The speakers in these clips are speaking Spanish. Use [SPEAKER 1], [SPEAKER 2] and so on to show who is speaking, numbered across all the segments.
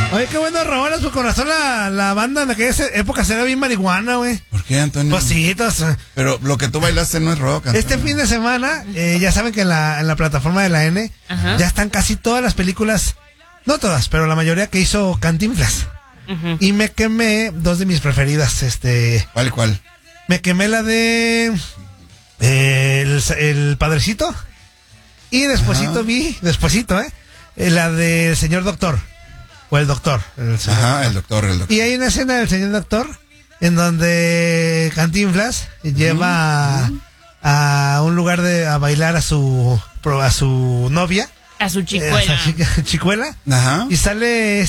[SPEAKER 1] Oye, qué bueno, rolas, pues con razón la banda en aquella época era bien marihuana, güey.
[SPEAKER 2] ¿Por qué, Antonio?
[SPEAKER 1] Pues sí,
[SPEAKER 2] pero lo que tú bailaste no es rock, Antonio.
[SPEAKER 1] Este fin de semana, ya saben que en la plataforma de la N, ya están casi todas las películas, no todas, pero la mayoría que hizo Cantinflas. Y me quemé dos de mis preferidas,
[SPEAKER 2] ¿Cuál?
[SPEAKER 1] Me quemé la de el Padrecito. Y despuesito la del Señor Doctor. O el Doctor.
[SPEAKER 2] El doctor.
[SPEAKER 1] Y hay una escena del Señor Doctor en donde Cantinflas lleva a un lugar a bailar a su novia.
[SPEAKER 3] A su chicuela.
[SPEAKER 1] Chicuela.
[SPEAKER 2] Ajá.
[SPEAKER 1] Y sale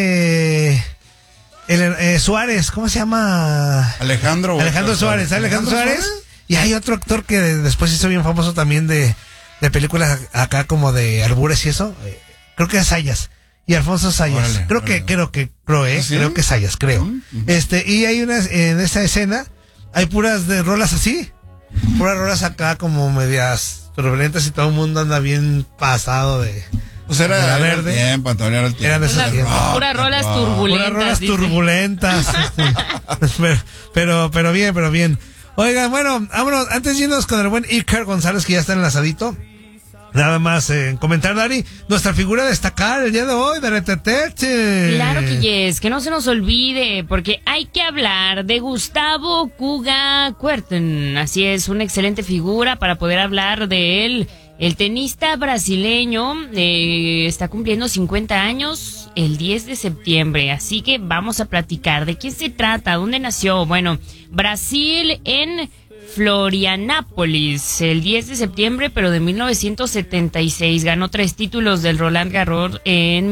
[SPEAKER 1] Suárez, ¿cómo se llama?
[SPEAKER 2] Alejandro
[SPEAKER 1] Suárez. Alejandro Suárez. Y hay otro actor que después hizo bien famoso también de películas acá como de albures y eso. Creo que es Sayas. Y Alfonso Sayas. Creo que
[SPEAKER 2] ¿Sí?
[SPEAKER 1] Creo que Sayas, creo. Y hay en esa escena hay puras de rolas así. Puras rolas acá como medias turbulentas y todo el mundo anda bien pasado de...
[SPEAKER 2] Pues era
[SPEAKER 1] verde.
[SPEAKER 2] Tiempo, Antonio, era el tiempo.
[SPEAKER 1] Eran de esos tiempos.
[SPEAKER 3] Puras rolas turbulentas.
[SPEAKER 1] Puras rolas turbulentas. pero bien. Oigan, bueno, vámonos. Antes de irnos con el buen Iker González, que ya está enlazadito. Nada más comentar, Dari, nuestra figura a destacar el día de hoy de Retetete.
[SPEAKER 3] Claro que yes, que no se nos olvide, porque hay que hablar de Gustavo Kuga Kuerten. Así es, una excelente figura para poder hablar de él. El tenista brasileño está cumpliendo 50 años el 10 de septiembre, así que vamos a platicar de quién se trata, dónde nació. Bueno, Brasil en Florianápolis, el 10 de septiembre, pero de 1976. Ganó 3 títulos del Roland Garros en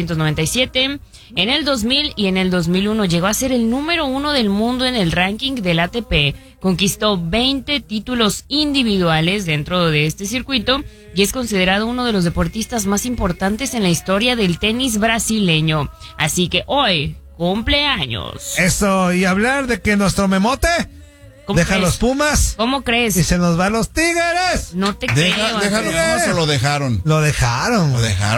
[SPEAKER 3] 1997, en el 2000 y en el 2001. Llegó a ser el número 1 del mundo en el ranking del ATP. Conquistó 20 títulos individuales dentro de este circuito y es considerado uno de los deportistas más importantes en la historia del tenis brasileño. Así que hoy, cumpleaños.
[SPEAKER 1] Eso, y hablar de que nuestro Memote deja los Pumas.
[SPEAKER 3] ¿Cómo crees?
[SPEAKER 1] Y se nos va a los Tigres.
[SPEAKER 3] No te creo.
[SPEAKER 2] ¿Deja los Pumas o lo dejaron?
[SPEAKER 1] Lo dejaron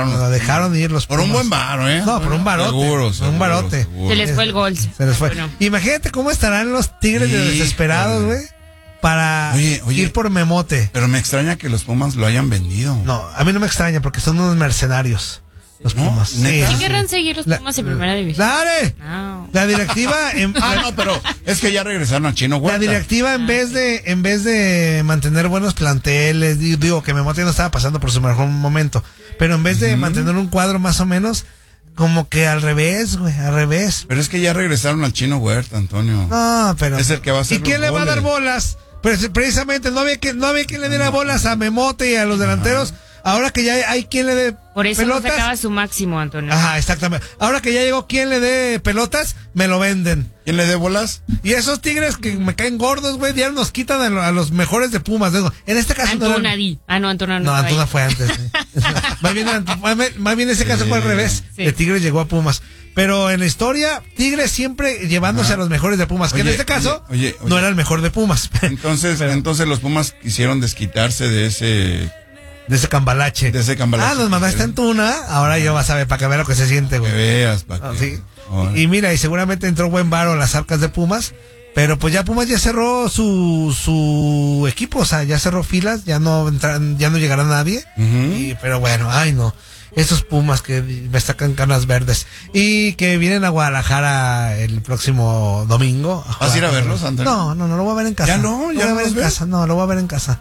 [SPEAKER 1] ir los Pumas.
[SPEAKER 2] Por un buen varo, ¿eh?
[SPEAKER 1] No, por un barote.
[SPEAKER 2] Seguro.
[SPEAKER 1] Un barote.
[SPEAKER 3] Se les fue el gol.
[SPEAKER 1] Se les fue. Bueno. Imagínate cómo estarán los Tigres de desesperados, güey, para ir por Memote.
[SPEAKER 2] Pero me extraña que los Pumas lo hayan vendido.
[SPEAKER 1] No, a mí no me extraña porque son unos mercenarios. Los Pumas.
[SPEAKER 3] ¿Sí querrán seguir los Pumas en primera división?
[SPEAKER 1] ¡Dale!
[SPEAKER 3] No.
[SPEAKER 1] La directiva...
[SPEAKER 2] no, pero es que ya regresaron a Chino Huerta.
[SPEAKER 1] La directiva en vez de mantener buenos planteles, digo que Memote no estaba pasando por su mejor momento, pero en vez de mantener un cuadro más o menos, como que al revés, güey, al revés.
[SPEAKER 2] Pero es que ya regresaron al Chino Huerta, Antonio.
[SPEAKER 1] No, pero...
[SPEAKER 2] Es el que va a hacer.
[SPEAKER 1] ¿Y quién le va a dar bolas? Pues precisamente no había quien le diera bolas a Memote y a los delanteros. Ahora que ya hay quien le dé
[SPEAKER 3] por eso
[SPEAKER 1] pelotas,
[SPEAKER 3] no sacaba su máximo, Antonio.
[SPEAKER 1] Ajá, exactamente. Ahora que ya llegó quien le dé pelotas, me lo venden.
[SPEAKER 2] ¿Quién le dé bolas?
[SPEAKER 1] Y esos Tigres que me caen gordos, güey, ya nos quitan a los mejores de Pumas. En este caso
[SPEAKER 3] Antuna Antuna
[SPEAKER 1] no. Antuna fue antes. más bien ese caso fue al revés. Sí. El Tigres llegó a Pumas. Pero en la historia, Tigres siempre llevándose a los mejores de Pumas. Que en este caso, no era el mejor de Pumas.
[SPEAKER 2] Entonces los Pumas quisieron desquitarse de ese cambalache.
[SPEAKER 1] Nos mandaste Antuna, ahora yo vas a ver para que veas lo que se siente, güey.
[SPEAKER 2] Que veas, para que...
[SPEAKER 1] Sí. Y mira, y seguramente entró buen varo en las arcas de Pumas, pero pues ya Pumas ya cerró su equipo, o sea, ya cerró filas, ya no llegará nadie. Pero bueno, ay no, esos Pumas que me sacan canas verdes y que vienen a Guadalajara el próximo domingo.
[SPEAKER 2] ¿Vas a ir a verlos, Antonio?
[SPEAKER 1] No, lo voy a ver en casa.
[SPEAKER 2] ¿Ya no? ¿Ya
[SPEAKER 1] lo voy a ver en casa? No, lo voy a ver en casa.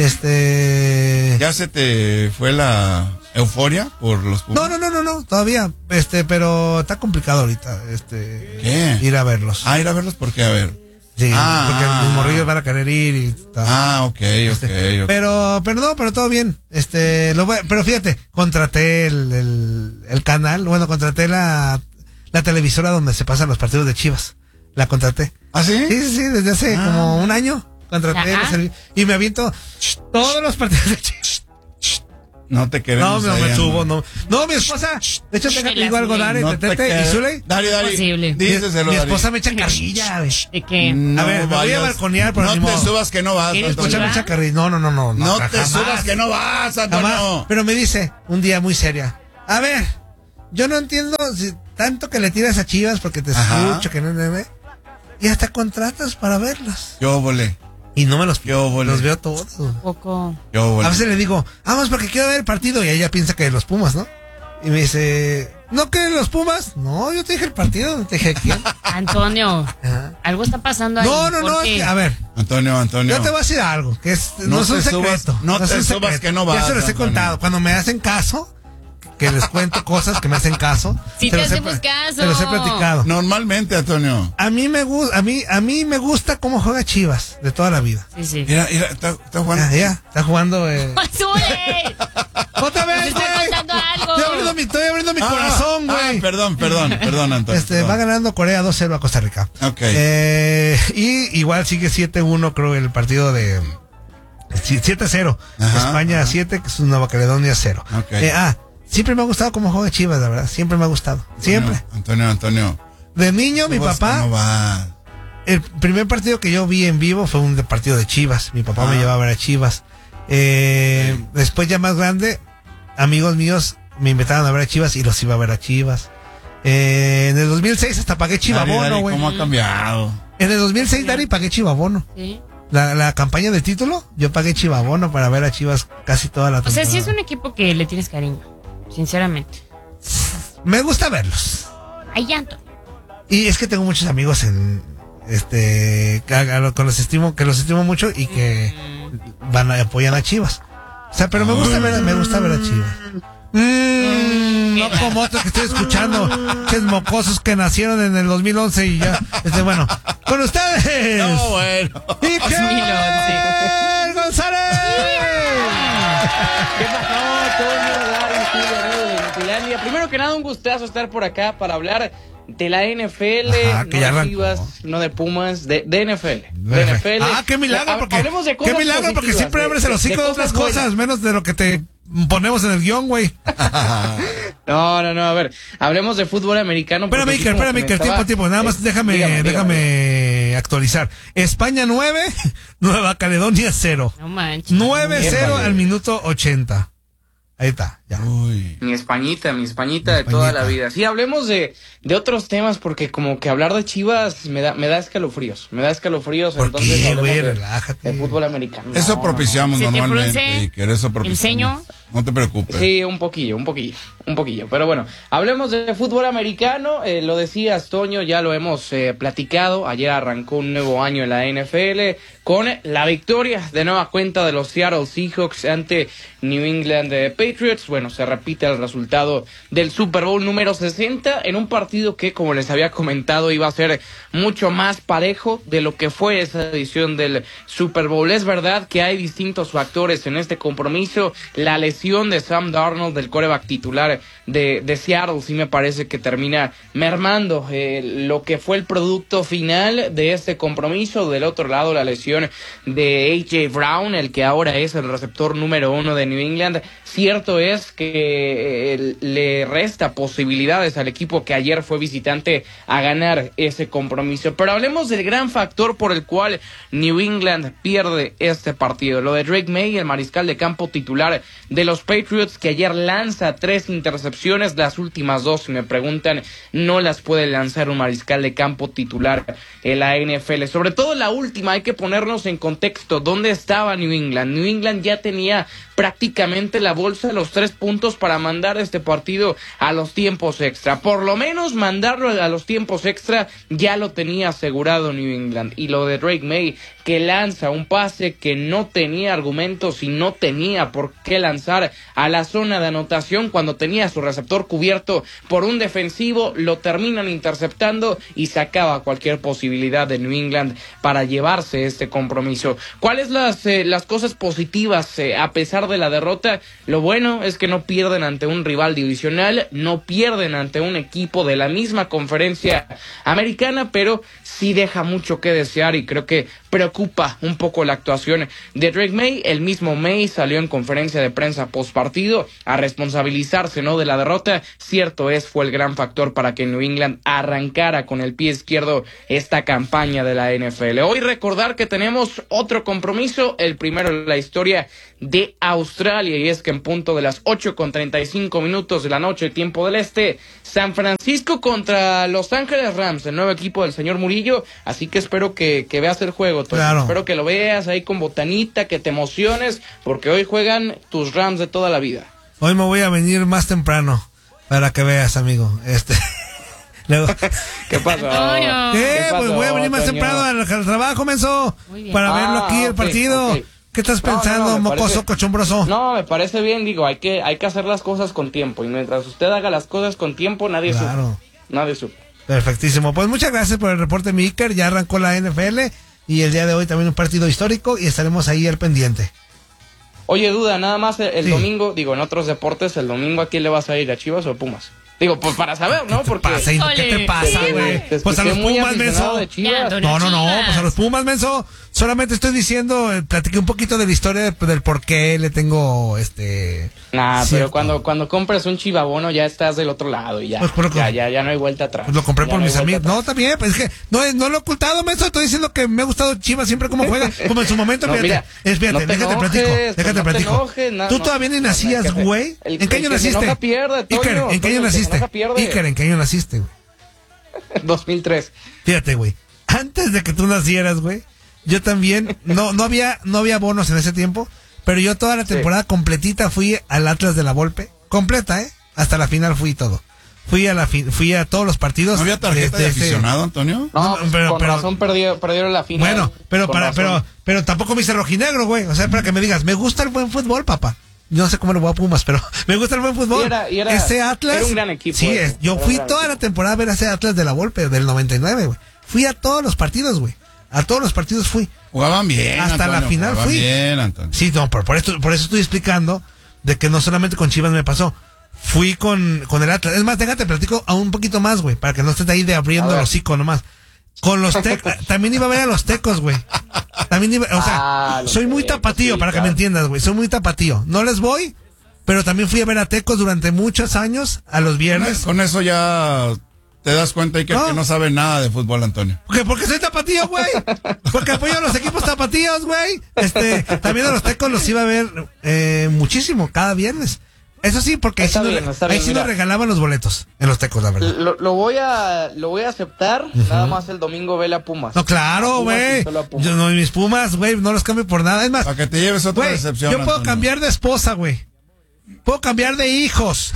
[SPEAKER 2] ¿Ya se te fue la euforia por los Pumas?
[SPEAKER 1] No, todavía, pero está complicado ahorita,
[SPEAKER 2] ¿qué?
[SPEAKER 1] Ir a verlos.
[SPEAKER 2] Ir a verlos porque, a ver.
[SPEAKER 1] Sí, porque los morrillos van a querer ir y tal.
[SPEAKER 2] Ok.
[SPEAKER 1] Pero todo bien, pero fíjate, contraté el canal, contraté la televisora donde se pasan los partidos de Chivas, la contraté.
[SPEAKER 2] ¿Ah, sí?
[SPEAKER 1] Sí, desde hace como un año. Contraté y me aviento todos los partidos de Chivas.
[SPEAKER 2] No te queremos.
[SPEAKER 1] No me subo, no. No, mi esposa. De hecho, te digo algo, Dari, Tetete y Zule.
[SPEAKER 2] Dari. Díselo,
[SPEAKER 1] mi esposa me echa carrilla, güey.
[SPEAKER 3] ¿De qué?
[SPEAKER 1] A ver, me voy a balconear, pero
[SPEAKER 2] no te subas que no vas,
[SPEAKER 1] Antonio. Me echa carrilla. No.
[SPEAKER 2] No te subas que no vas, Antonio.
[SPEAKER 1] Pero me dice un día muy seria. A ver, yo no entiendo tanto que le tiras a Chivas porque te escucho, que no, y hasta contratas para verlas.
[SPEAKER 2] Yo volé.
[SPEAKER 1] Y no me los veo todos.
[SPEAKER 3] Poco.
[SPEAKER 1] A veces le digo, vamos porque quiero ver el partido. Y ella piensa que los Pumas, ¿no? Y me dice, ¿no que los Pumas? No, yo te dije el partido, no te dije quién.
[SPEAKER 3] Antonio, algo está pasando ahí.
[SPEAKER 1] No, es que, a ver.
[SPEAKER 2] Antonio.
[SPEAKER 1] Yo te voy a decir algo, que no es un secreto.
[SPEAKER 2] No te subas que no vas.
[SPEAKER 1] Ya se los he contado. Cuando me hacen caso, que les cuento cosas que me hacen caso.
[SPEAKER 3] Sí, te hacemos caso.
[SPEAKER 1] Te los he platicado.
[SPEAKER 2] Normalmente, Antonio.
[SPEAKER 1] A mí me gusta cómo juega Chivas de toda la vida.
[SPEAKER 3] Sí.
[SPEAKER 2] Mira, está jugando.
[SPEAKER 1] Ya, está jugando.
[SPEAKER 3] ¡Azules!
[SPEAKER 1] ¡Otra vez,
[SPEAKER 3] güey! Estoy contando algo.
[SPEAKER 1] Estoy abriendo mi corazón, güey.
[SPEAKER 2] Perdón, Antonio.
[SPEAKER 1] Va ganando Corea 2-0 a Costa Rica.
[SPEAKER 2] Ok.
[SPEAKER 1] Y igual sigue 7-1, creo, el partido de 7-0. España 7, que es Nueva Caledonia 0.
[SPEAKER 2] Okay.
[SPEAKER 1] Siempre me ha gustado cómo juega Chivas, la verdad. Siempre me ha gustado. Siempre.
[SPEAKER 2] Antonio.
[SPEAKER 1] De niño, mi papá.
[SPEAKER 2] No va.
[SPEAKER 1] El primer partido que yo vi en vivo fue un partido de Chivas. Mi papá me llevaba a ver a Chivas. Después, ya más grande, amigos míos me invitaron a ver a Chivas y los iba a ver a Chivas. En el 2006 hasta pagué Chivabono, güey.
[SPEAKER 2] ¿Cómo ha cambiado?
[SPEAKER 1] En el 2006, Dari, pagué Chivabono.
[SPEAKER 3] Sí.
[SPEAKER 1] La campaña del título, yo pagué Chivabono para ver a Chivas casi toda la temporada.
[SPEAKER 3] O sea, sí es un equipo que le tienes cariño, sinceramente.
[SPEAKER 1] Me gusta verlos.
[SPEAKER 3] Hay llanto.
[SPEAKER 1] Y es que tengo muchos amigos que los estimo mucho y que apoyan a Chivas. O sea, pero me gusta ver a Chivas. No como otros que estoy escuchando, que es mocosos que nacieron en el 2011 y ya. Bueno, con ustedes.
[SPEAKER 2] No, bueno.
[SPEAKER 1] ¡Iker González!
[SPEAKER 4] ¿Qué pasó, Antonio? De Finlandia. Primero que nada, un gustazo estar por acá para hablar de la NFL,
[SPEAKER 1] que ya
[SPEAKER 4] no de Chivas, no de Pumas, de NFL. De NFL.
[SPEAKER 1] Qué milagro, porque
[SPEAKER 4] hablemos de cosas
[SPEAKER 1] porque siempre abres el hocico de otras cosas, menos de lo que te ponemos en el guión, güey.
[SPEAKER 4] No, a ver, hablemos de fútbol americano.
[SPEAKER 1] Espérame, Iker, tiempo, nada más déjame actualizar. España 9, Nueva Caledonia 0.
[SPEAKER 3] No manches.
[SPEAKER 1] 9-0 al minuto 80. Ahí está, ya.
[SPEAKER 2] Uy.
[SPEAKER 4] Mi Españita de toda la vida. Sí, hablemos de otros temas porque como que hablar de Chivas me da escalofríos.
[SPEAKER 1] ¿Por
[SPEAKER 4] entonces
[SPEAKER 1] qué, güey?
[SPEAKER 4] hablemos
[SPEAKER 1] Relájate.
[SPEAKER 4] de fútbol americano.
[SPEAKER 2] Eso propiciamos
[SPEAKER 3] ¿Se te
[SPEAKER 2] normalmente.
[SPEAKER 3] frunce
[SPEAKER 2] Eso propiciamos.
[SPEAKER 3] el ceño?
[SPEAKER 2] No te preocupes.
[SPEAKER 4] Sí, un poquillo. Pero bueno, hablemos de fútbol americano. Lo decías, Toño, ya lo hemos platicado. Ayer arrancó un nuevo año en la NFL con la victoria de nueva cuenta de los Seattle Seahawks ante New England Patriots. Bueno, se repite el resultado del Super Bowl número 60 en un partido que, como les había comentado, iba a ser mucho más parejo de lo que fue esa edición del Super Bowl. Es verdad que hay distintos factores en este compromiso. La lesión de Sam Darnold, del quarterback titular de Seattle, sí me parece que termina mermando lo que fue el producto final de este compromiso. Del otro lado, la lesión de A.J. Brown, el que ahora es el receptor número 1 de New England. Cierto es que le resta posibilidades al equipo que ayer fue visitante a ganar ese compromiso. Pero hablemos del gran factor por el cual New England pierde este partido. Lo de Drake May, el mariscal de campo titular de los Patriots, que ayer lanza 3 intercepciones. Las últimas 2, si me preguntan, no las puede lanzar un mariscal de campo titular en la NFL. Sobre todo la última, hay que ponernos en contexto. ¿Dónde estaba New England? New England ya tenía prácticamente la bolsa de los 3 puntos para mandar este partido a los tiempos extra. Por lo menos mandarlo a los tiempos extra ya lo tenía asegurado New England. Y lo de Drake May, que lanza un pase que no tenía argumentos y no tenía por qué lanzar a la zona de anotación cuando tenía su receptor cubierto por un defensivo, lo terminan interceptando y se acaba cualquier posibilidad de New England para llevarse este compromiso. ¿Cuáles las cosas positivas a pesar de la derrota? Lo bueno es que no pierden ante un rival divisional, no pierden ante un equipo de la misma conferencia americana, pero sí deja mucho que desear y creo que preocupa un poco la actuación de Drake May. El mismo May salió en conferencia de prensa post partido a responsabilizarse, ¿no?, de la derrota. Cierto es, fue el gran factor para que New England arrancara con el pie izquierdo esta campaña de la NFL. Hoy recordar que tenemos otro compromiso, el primero en la historia de Australia, y es que en punto de las 8:35 de la noche, tiempo del este, San Francisco contra Los Ángeles Rams, el nuevo equipo del señor Murillo. Así que espero que veas el juego, Toño.
[SPEAKER 1] Claro.
[SPEAKER 4] Espero que lo veas ahí con botanita, que te emociones, porque hoy juegan tus Rams de toda la vida.
[SPEAKER 1] Hoy me voy a venir más temprano para que veas, amigo. Luego,
[SPEAKER 4] ¿Qué pasó?
[SPEAKER 3] Antonio.
[SPEAKER 1] pues voy a venir más
[SPEAKER 4] Toño?
[SPEAKER 1] temprano al trabajo, menso,
[SPEAKER 3] Muy bien.
[SPEAKER 1] para verlo aquí el
[SPEAKER 4] Ok,
[SPEAKER 1] partido.
[SPEAKER 4] ok.
[SPEAKER 1] ¿Qué estás
[SPEAKER 4] No,
[SPEAKER 1] pensando,
[SPEAKER 4] me
[SPEAKER 1] mocoso,
[SPEAKER 4] parece-
[SPEAKER 1] cochombroso?
[SPEAKER 4] No, me parece bien, digo, hay que hacer las cosas con tiempo, y mientras usted haga las cosas con tiempo, nadie
[SPEAKER 1] Claro.
[SPEAKER 4] sufre. Nadie sufre.
[SPEAKER 1] Perfectísimo. Pues muchas gracias por el reporte, mi Iker. Ya arrancó la NFL y el día de hoy también un partido histórico y estaremos ahí al pendiente.
[SPEAKER 4] Oye, Duda, nada más el
[SPEAKER 1] Sí.
[SPEAKER 4] domingo, digo, en otros deportes, el domingo, ¿a quién le vas a ir? ¿A Chivas o a Pumas? Digo, pues para saber, ¿no? Porque
[SPEAKER 1] ¿Qué te
[SPEAKER 3] Ole,
[SPEAKER 1] pasa,
[SPEAKER 3] sí,
[SPEAKER 1] güey?
[SPEAKER 4] te
[SPEAKER 1] Pues a
[SPEAKER 4] escuché
[SPEAKER 1] los
[SPEAKER 4] muy
[SPEAKER 1] Pumas,
[SPEAKER 4] aficionado
[SPEAKER 1] menso.
[SPEAKER 4] de Chivas.
[SPEAKER 3] Ya, Antonio.
[SPEAKER 1] No,
[SPEAKER 3] Chivas.
[SPEAKER 1] pues a los Pumas, menso. Solamente estoy diciendo, platiqué un poquito de la historia del por qué le tengo
[SPEAKER 4] Nah,
[SPEAKER 1] cierto.
[SPEAKER 4] pero cuando compras un chivabono ya estás del otro lado y ya,
[SPEAKER 1] Pues, pero-
[SPEAKER 4] ya no hay vuelta atrás.
[SPEAKER 1] Pues lo compré
[SPEAKER 4] Ya
[SPEAKER 1] por
[SPEAKER 4] no hay
[SPEAKER 1] mis
[SPEAKER 4] vuelta
[SPEAKER 1] amigos.
[SPEAKER 4] atrás.
[SPEAKER 1] No, también, pues es que no lo he ocultado, menso. Estoy diciendo que me ha gustado Chivas siempre como juega, como en su momento,
[SPEAKER 4] No,
[SPEAKER 1] fíjate.
[SPEAKER 4] mira,
[SPEAKER 1] Fíjate,
[SPEAKER 4] no te
[SPEAKER 1] déjate
[SPEAKER 4] enojes,
[SPEAKER 1] platico,
[SPEAKER 4] pues
[SPEAKER 1] déjate
[SPEAKER 4] no te
[SPEAKER 1] platico.
[SPEAKER 4] enojes,
[SPEAKER 1] Tú
[SPEAKER 4] no,
[SPEAKER 1] todavía ni
[SPEAKER 4] no,
[SPEAKER 1] nacías,
[SPEAKER 4] el que se-
[SPEAKER 1] güey.
[SPEAKER 4] el-
[SPEAKER 1] ¿En qué
[SPEAKER 4] el
[SPEAKER 1] año
[SPEAKER 4] que se
[SPEAKER 1] naciste?
[SPEAKER 4] enoja pierde, Toño,
[SPEAKER 1] Iker, ¿en qué
[SPEAKER 4] Toño,
[SPEAKER 1] año
[SPEAKER 4] el que se
[SPEAKER 1] naciste?
[SPEAKER 4] enoja pierde.
[SPEAKER 1] Iker, ¿en qué año naciste, güey?
[SPEAKER 4] 2003.
[SPEAKER 1] Fíjate, güey. Antes de que tú nacieras, güey, yo también, no había bonos en ese tiempo, pero yo toda la temporada completita fui al Atlas de la Volpe, completa, hasta la final fui todo. Fui a todos los partidos.
[SPEAKER 2] ¿No había tarjeta de aficionado, Antonio?
[SPEAKER 4] No,
[SPEAKER 1] No, pero-
[SPEAKER 4] con razón perdieron la final.
[SPEAKER 1] Bueno,
[SPEAKER 4] Con razón.
[SPEAKER 1] pero tampoco me hice rojinegro, güey. O sea, para que me digas, me gusta el buen fútbol, papá. Yo no sé cómo le voy a Pumas, pero me gusta el buen fútbol.
[SPEAKER 4] Y era-
[SPEAKER 1] ese Atlas.
[SPEAKER 4] era un gran equipo,
[SPEAKER 1] Sí,
[SPEAKER 4] ese.
[SPEAKER 1] yo
[SPEAKER 4] Era
[SPEAKER 1] fui
[SPEAKER 4] un gran
[SPEAKER 1] toda la
[SPEAKER 4] equipo.
[SPEAKER 1] temporada a ver a ese Atlas de la Volpe, del 99, güey. Fui a todos los partidos, güey. A todos los partidos fui.
[SPEAKER 2] Jugaban bien,
[SPEAKER 1] Hasta la
[SPEAKER 2] Antonio,
[SPEAKER 1] final
[SPEAKER 2] jugaban
[SPEAKER 1] fui.
[SPEAKER 2] bien, Antonio.
[SPEAKER 1] Sí, no, por eso estoy explicando de que no solamente con Chivas me pasó. Fui con el Atlas. Es más, déjate platico a un poquito más, güey, para que no estés ahí de abriendo
[SPEAKER 4] A
[SPEAKER 1] el
[SPEAKER 4] ver.
[SPEAKER 1] hocico nomás. Con los tecos, también iba a ver a los tecos, güey. También iba, o sea,
[SPEAKER 4] Los
[SPEAKER 1] soy muy
[SPEAKER 4] Tecos,
[SPEAKER 1] tapatío,
[SPEAKER 4] sí,
[SPEAKER 1] para que
[SPEAKER 4] claro.
[SPEAKER 1] me entiendas, güey. Soy muy tapatío. No les voy, pero también fui a ver a tecos durante muchos años, a los viernes.
[SPEAKER 2] Con eso ya te das cuenta, Iker,
[SPEAKER 1] No.
[SPEAKER 2] que no sabe nada de fútbol, Antonio.
[SPEAKER 1] Porque soy tapatío, güey. Porque apoyo a los equipos tapatíos, güey. También a los tecos los iba a ver muchísimo, cada viernes. Eso sí, porque ahí
[SPEAKER 4] Está
[SPEAKER 1] sí,
[SPEAKER 4] bien, está
[SPEAKER 1] ahí
[SPEAKER 4] bien,
[SPEAKER 1] sí
[SPEAKER 4] mira.
[SPEAKER 1] nos regalaban los boletos en los tecos, la verdad.
[SPEAKER 4] Lo voy a aceptar. Nada más el domingo vele a Pumas.
[SPEAKER 1] No, claro,
[SPEAKER 4] A Pumas y
[SPEAKER 1] güey.
[SPEAKER 4] solo a Pumas.
[SPEAKER 1] Yo no, mis Pumas, güey, no los cambio por nada. Es más,
[SPEAKER 2] Para que te lleves otra
[SPEAKER 1] güey,
[SPEAKER 2] decepción,
[SPEAKER 1] yo puedo
[SPEAKER 2] Antonio.
[SPEAKER 1] cambiar de esposa, güey. Puedo cambiar de hijos,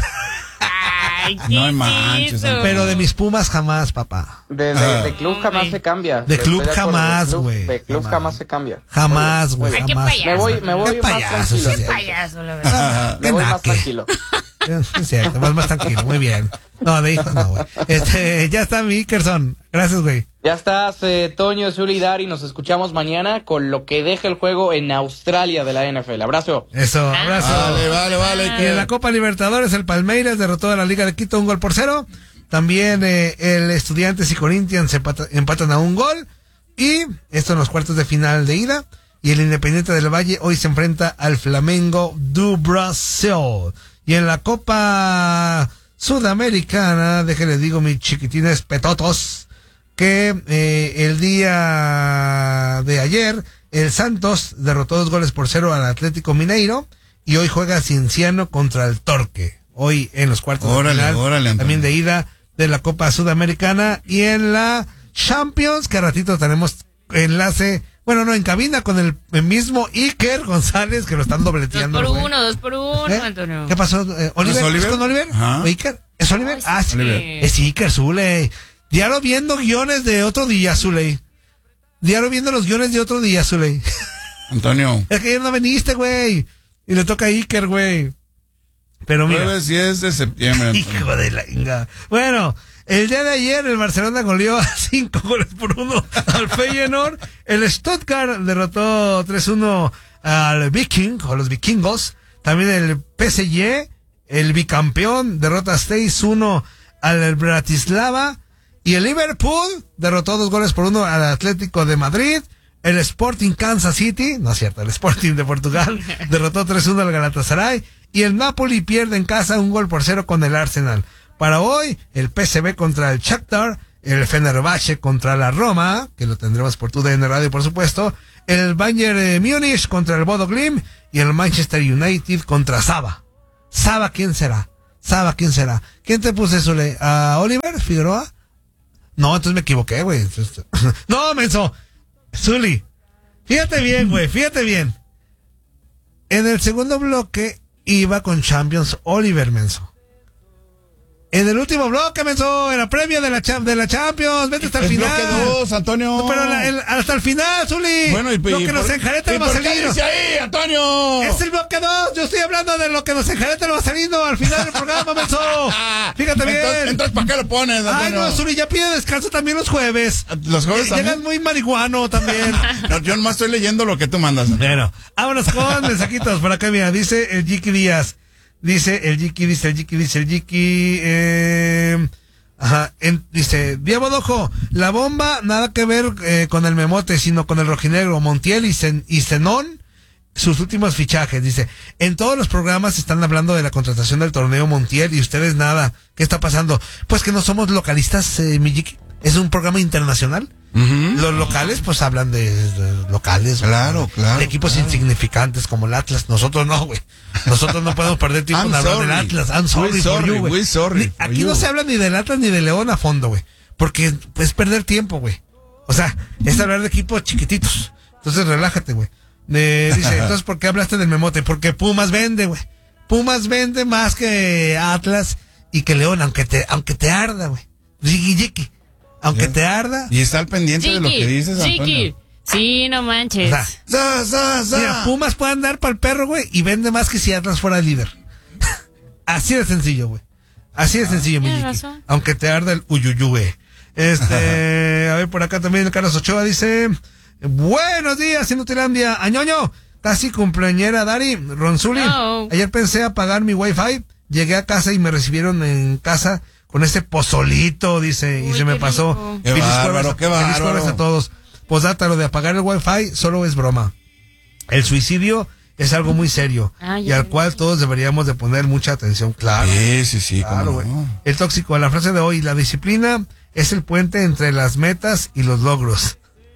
[SPEAKER 3] Ay, ¿qué
[SPEAKER 2] No
[SPEAKER 3] es
[SPEAKER 2] manches,
[SPEAKER 3] eso?
[SPEAKER 2] Antonio.
[SPEAKER 1] pero de mis Pumas jamás, papá.
[SPEAKER 4] De club jamás
[SPEAKER 3] Hombre.
[SPEAKER 4] se cambia.
[SPEAKER 1] De club
[SPEAKER 4] Estoy acuerdo,
[SPEAKER 1] jamás,
[SPEAKER 4] de club-
[SPEAKER 1] güey.
[SPEAKER 4] De club
[SPEAKER 1] Jamás.
[SPEAKER 4] jamás se cambia.
[SPEAKER 1] Jamás,
[SPEAKER 4] Muy
[SPEAKER 1] güey,
[SPEAKER 4] bien.
[SPEAKER 3] Ay, qué
[SPEAKER 1] jamás.
[SPEAKER 3] payaso.
[SPEAKER 4] Me voy
[SPEAKER 1] Qué
[SPEAKER 4] más
[SPEAKER 1] payaso,
[SPEAKER 4] tranquilo.
[SPEAKER 1] sí,
[SPEAKER 3] Qué
[SPEAKER 1] sí.
[SPEAKER 3] payaso, la verdad.
[SPEAKER 4] Me voy más
[SPEAKER 1] naque.
[SPEAKER 4] tranquilo.
[SPEAKER 1] Es cierto, más tranquilo, muy bien. No, de hijos no, güey. Ya está mi Ikerson. Gracias, güey.
[SPEAKER 4] Ya estás, Toño, Zuli y Dari. Nos escuchamos mañana con lo que deja el juego en Australia de la NFL. Abrazo.
[SPEAKER 1] Eso, abrazo.
[SPEAKER 2] Vale,
[SPEAKER 1] Y en
[SPEAKER 2] Iker.
[SPEAKER 1] la Copa Libertadores, el Palmeiras derrotó a la Liga de Quito 1-0. También el Estudiantes y Corinthians empatan a 1 gol. Y esto en los cuartos de final de ida. Y el Independiente del Valle hoy se enfrenta al Flamengo do Brasil. Y en la Copa Sudamericana, déjenle digo mis chiquitines petotos, que el día de ayer el Santos derrotó 2-0 al Atlético Mineiro y hoy juega Cienciano contra el Torque. Hoy en los cuartos
[SPEAKER 2] Órale,
[SPEAKER 1] de final,
[SPEAKER 2] órale, Antonio.
[SPEAKER 1] también de ida de la Copa Sudamericana y en la Champions, que a ratito tenemos enlace, bueno, no, en cabina con el mismo Iker González, que lo están dobleteando.
[SPEAKER 3] 2 por 1,
[SPEAKER 1] ¿Eh?
[SPEAKER 3] Antonio.
[SPEAKER 1] ¿Qué pasó? ¿Oliver?
[SPEAKER 2] ¿Es Oliver?
[SPEAKER 1] ¿Es con Oliver?
[SPEAKER 2] Ajá.
[SPEAKER 1] ¿O Iker? ¿Es Oliver?
[SPEAKER 3] No,
[SPEAKER 1] Ah,
[SPEAKER 3] es
[SPEAKER 1] sí.
[SPEAKER 3] Oliver.
[SPEAKER 1] Es Iker Zule. Diario viendo guiones de otro día, Zule. Diario viendo los guiones de otro día, Zule.
[SPEAKER 2] Antonio.
[SPEAKER 1] Es que ayer no viniste, güey. Y le toca a Iker, güey. Pero mira.
[SPEAKER 2] Jueves 10 de septiembre, Antonio.
[SPEAKER 1] Hijo de la inga. Bueno, el día de ayer el Barcelona goleó a 5-1 al Feyenoord. El Stuttgart derrotó 3-1 al Viking, o los vikingos. También el PSG, el bicampeón, derrota 6-1 al Bratislava. Y el Liverpool derrotó 2-1 al Atlético de Madrid. El Sporting Kansas City, no es cierto, el Sporting de Portugal derrotó 3-1 al Galatasaray. Y el Napoli pierde en casa 1-0 con el Arsenal. Para hoy, el PSV contra el Shakhtar, el Fenerbahce contra la Roma, que lo tendremos por TUDN Radio, por supuesto, el Bayern Múnich contra el Bodo Glimt y el Manchester United contra Saba. ¿Saba quién será? ¿Quién te puse, Zule? ¿A Oliver Figueroa? No, entonces me equivoqué, güey. No, menso. Zuli, fíjate bien, güey, fíjate bien. En el segundo bloque iba con Champions Oliver, menso. En el último bloque, menso, en la previa de la Champions, vete hasta el final.
[SPEAKER 2] Bloque 2, Antonio.
[SPEAKER 1] No, pero hasta el final, Zuli.
[SPEAKER 2] Bueno,
[SPEAKER 1] lo que nos enjareta va saliendo.
[SPEAKER 2] ¿Qué dice ahí, Antonio?
[SPEAKER 1] Es el bloque 2, yo estoy hablando de lo que nos enjareta va saliendo al final del programa, menso. Fíjate bien.
[SPEAKER 2] Entonces, ¿para qué lo pones, Antonio?
[SPEAKER 1] Ay, no, Zuli, ya pide descanso también los jueves.
[SPEAKER 2] ¿Los jueves también?
[SPEAKER 1] Llegas muy marihuano también.
[SPEAKER 2] No, yo nomás estoy leyendo lo que tú mandas.
[SPEAKER 1] Bueno, vámonos con mensajitos por acá, mira, dice el Jiki Díaz. Dice el Jiki. Dice, Diego Dojo, la bomba nada que ver con el Memote, sino con el rojinegro, Montiel y Zenón, sus últimos fichajes. Dice, en todos los programas están hablando de la contratación del torneo Montiel y ustedes nada. ¿Qué está pasando? Pues que no somos localistas, mi Jiki. Es un programa internacional. Los locales pues hablan de locales,
[SPEAKER 2] claro,
[SPEAKER 1] de equipos insignificantes como el Atlas. Nosotros no, güey. Nosotros no podemos perder tiempo en hablar del Atlas. I'm sorry for you, güey. Aquí no se habla ni del Atlas ni de León a fondo, güey, porque es perder tiempo, güey. O sea, es hablar de equipos chiquititos. Entonces relájate, güey. Dice, entonces ¿por qué hablaste del Memote? Porque Pumas vende, güey. Pumas vende más que Atlas y que León, aunque te arda, güey. Jiki. Aunque te arda.
[SPEAKER 2] Y está al pendiente de lo que dices, Antonio.
[SPEAKER 3] Sí, no manches.
[SPEAKER 1] O sea, mira, Pumas puede andar para el perro, güey, y vende más que si Atlas fuera el líder. Así de sencillo, güey. Así de sencillo, mi Jiki. Aunque te arda el uyuyú, güey. A ver, por acá también el Carlos Ochoa dice, buenos días, Inutilandia. Añoño, casi cumpleañera Dari, Ronzuli.
[SPEAKER 3] No.
[SPEAKER 1] Ayer pensé apagar mi wifi, llegué a casa y me recibieron en casa con ese pozolito, dice, y se me pasó.
[SPEAKER 2] Qué bárbaro, qué bárbaro.
[SPEAKER 1] Feliz jueves a todos. Posdata, lo de apagar el wifi solo es broma. El suicidio es algo muy serio y al cual todos deberíamos de poner mucha atención, claro.
[SPEAKER 2] Sí,
[SPEAKER 1] claro, güey. El tóxico, la frase de hoy, la disciplina es el puente entre las metas y los logros.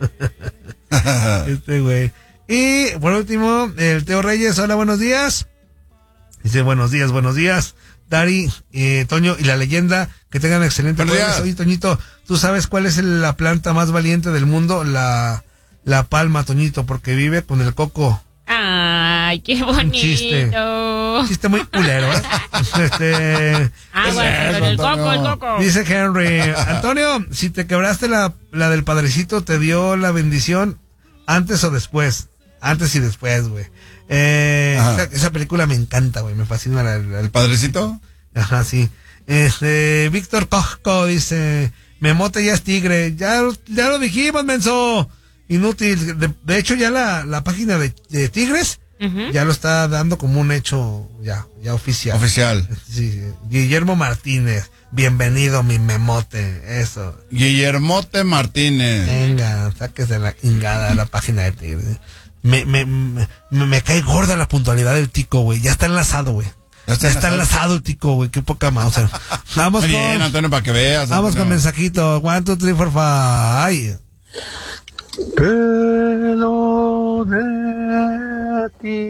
[SPEAKER 1] Güey. Y por último, el Teo Reyes, hola, buenos días. Dice, buenos días. Dari, Toño y la leyenda, que tengan excelente jueves. Oye, Toñito, ¿tú sabes cuál es la planta más valiente del mundo? La palma, Toñito, porque vive con el coco.
[SPEAKER 3] Ay, qué bonito.
[SPEAKER 1] Un chiste muy culero, ¿eh?
[SPEAKER 3] Bueno, el coco.
[SPEAKER 1] Dice Henry, Antonio, si te quebraste la del padrecito, ¿te dio la bendición antes o después? Antes y después, güey. Esa película me encanta, güey, me fascina
[SPEAKER 2] ¿El padrecito?
[SPEAKER 1] Ajá, sí. Víctor Cosco dice, Memote ya es tigre. Ya lo dijimos, menso. Inútil. De hecho, ya la página de Tigres ya lo está dando como un hecho ya oficial. Sí. Guillermo Martínez, bienvenido, mi Memote. Eso.
[SPEAKER 2] Guillermote Martínez.
[SPEAKER 1] Venga, sáquese la ingada de la página de Tigres. Me cae gorda la puntualidad del tico, güey. Ya está enlazado, güey. Ya está enlazado el tico, güey. Qué poca más. Vamos
[SPEAKER 2] bien, Antonio, para que veas.
[SPEAKER 1] Vamos
[SPEAKER 2] Antonio.
[SPEAKER 1] con mensajito. 1, 2, 3, 4, 5.
[SPEAKER 5] Pelo de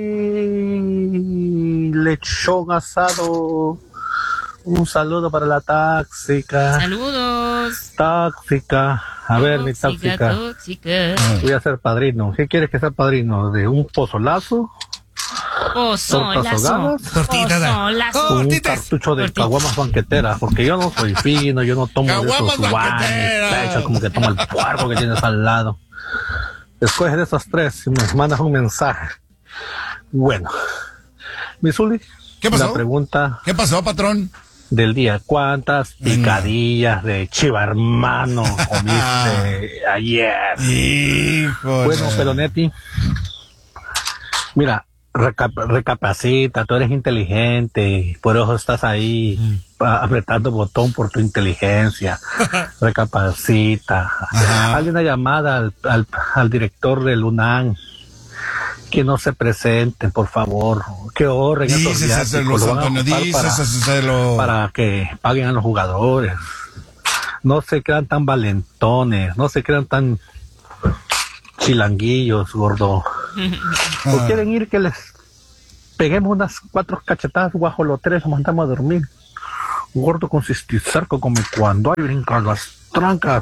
[SPEAKER 5] ti, lechón asado. Un saludo para la táxica.
[SPEAKER 3] Saludos.
[SPEAKER 5] Táxica. A ver, mi táxica. Voy a ser padrino. ¿Qué quieres que sea padrino? ¿De un pozolazo?
[SPEAKER 3] Pozolazo.
[SPEAKER 5] Con un cartucho de caguamas banqueteras. Porque yo no soy fino, yo no tomo de esos guanes. Como que tomo el puerco que tienes al lado. Escoge de esos tres y me mandas un mensaje. Bueno, Misuli,
[SPEAKER 2] ¿qué pasó?
[SPEAKER 5] La pregunta.
[SPEAKER 2] ¿Qué pasó, patrón?
[SPEAKER 5] Del día, ¿cuántas picadillas de chiva hermano comiste ayer?
[SPEAKER 2] Híjole.
[SPEAKER 5] Bueno, Peronetti, mira, recapacita, tú eres inteligente, por eso estás ahí apretando botón por tu inteligencia. Recapacita. Hay una llamada al director del UNAM. Que no se presenten, por favor. Que ahorren esos viáticos. Para que paguen a los jugadores. No se crean tan valentones. No se crean tan chilanguillos, gordo. ¿O quieren ir que les peguemos unas 4 cachetadas guajoloteras y nos mandamos a dormir? Gordo con cistisarco como cuando hay brincan las trancas.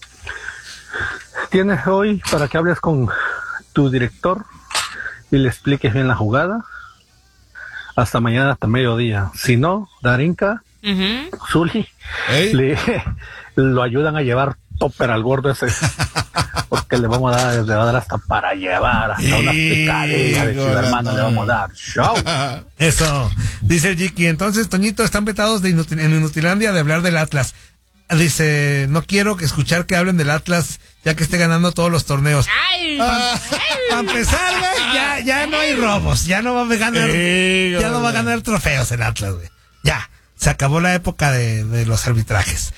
[SPEAKER 5] Tienes hoy para que hables con tu director y le expliques bien la jugada hasta mañana, hasta mediodía. Si no, Darinka, Zuli, lo ayudan a llevar topper al gordo ese, porque le va a dar hasta para llevar, hasta una picadilla de Ciudad Hermana le vamos a dar. ¡Show!
[SPEAKER 1] Eso, dice el Jiki. Entonces, Toñito, están vetados en Inutilandia de hablar del Atlas. Dice, no quiero escuchar que hablen del Atlas ya que esté ganando todos los torneos. Para empezar, güey, ya no hay robos, ya no va a ganar trofeos el Atlas, güey. Ya, se acabó la época de los arbitrajes.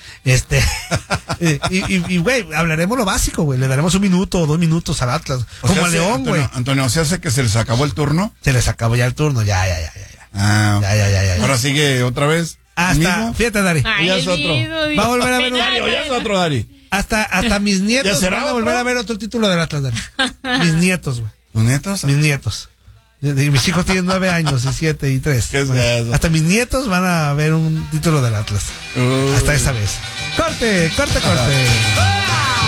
[SPEAKER 1] Y güey, hablaremos lo básico, güey. Le daremos 1 minuto o 2 minutos al Atlas. Como a León, güey.
[SPEAKER 2] Antonio, ¿se hace que se les acabó el turno?
[SPEAKER 1] Se les acabó ya el turno, ya. Ya.
[SPEAKER 2] Ahora sigue otra vez.
[SPEAKER 1] Hasta, fíjate, Dari.
[SPEAKER 2] Ya es otro.
[SPEAKER 1] Va a volver a ver
[SPEAKER 2] ya es otro, Dari.
[SPEAKER 1] Hasta mis nietos van a volver a ver otro título del Atlas, Dari. Mis nietos, güey.
[SPEAKER 2] ¿Tus nietos?
[SPEAKER 1] Mis nietos. Mis hijos tienen 9 años, 7 y 3.
[SPEAKER 2] ¿Qué es eso?
[SPEAKER 1] Hasta mis nietos van a ver un título del Atlas. Hasta esa vez. Corte.